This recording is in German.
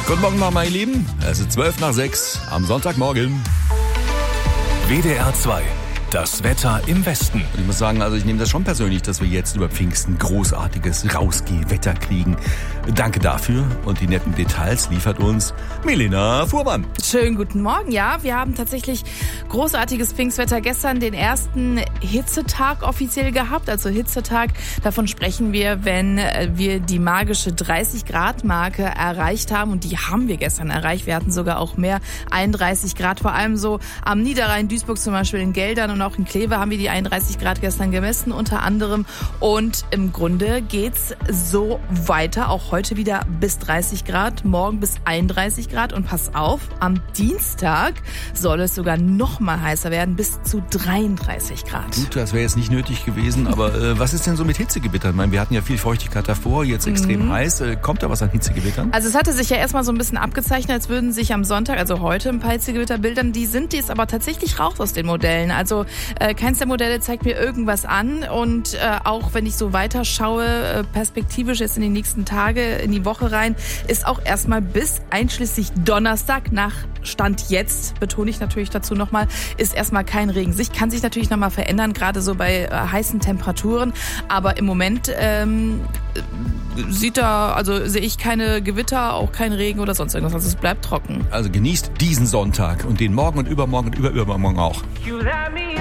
Guten Morgen noch, meine Lieben. Es ist 5:12 am Sonntagmorgen. WDR 2. Das Wetter im Westen. Und ich muss sagen, also ich nehme das schon persönlich, dass wir jetzt über Pfingsten großartiges Rausgeh-Wetter kriegen. Danke dafür. Und die netten Details liefert uns Melina Fuhrmann. Schönen guten Morgen. Ja, wir haben tatsächlich großartiges Pfingstwetter. Gestern den ersten Hitzetag offiziell gehabt. Also Hitzetag, davon sprechen wir, wenn wir die magische 30-Grad-Marke erreicht haben. Und die haben wir gestern erreicht. Wir hatten sogar auch mehr, 31 Grad. Vor allem so am Niederrhein, Duisburg zum Beispiel, in Geldern und auch in Kleve haben wir die 31 Grad gestern gemessen, unter anderem. Und im Grunde geht's so weiter, auch heute wieder bis 30 Grad, morgen bis 31 Grad. Und pass auf, am Dienstag soll es sogar noch mal heißer werden, bis zu 33 Grad. Gut, das wäre jetzt nicht nötig gewesen, aber was ist denn so mit Hitzegewittern? Ich meine, wir hatten ja viel Feuchtigkeit davor, jetzt extrem heiß. Kommt da was an Hitzegewittern? Also es hatte sich ja erstmal so ein bisschen abgezeichnet, als würden sich am Sonntag, also heute, ein paar Hitzegewitter bildern. Die sind jetzt aber tatsächlich raus aus den Modellen. Also keins der Modelle zeigt mir irgendwas an. Und auch wenn ich so weiter schaue, perspektivisch jetzt in die nächsten Tage, in die Woche rein, ist auch erstmal bis einschließlich Donnerstag nach Stand jetzt, betone ich natürlich dazu nochmal, ist erstmal kein Regen. Kann sich natürlich nochmal verändern, gerade so bei heißen Temperaturen. Aber im Moment sehe ich keine Gewitter, auch kein Regen oder sonst irgendwas. Also es bleibt trocken. Also genießt diesen Sonntag und den morgen und übermorgen und übermorgen auch.